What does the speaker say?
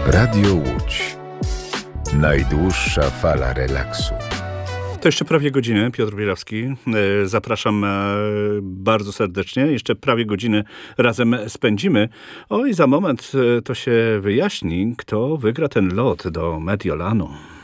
Radio Łódź. Najdłuższa fala relaksu. To jeszcze prawie godzinę, Piotr Bielawski. Zapraszam bardzo serdecznie. Jeszcze prawie godzinę razem spędzimy. I za moment to się wyjaśni, kto wygra ten lot do Mediolanu.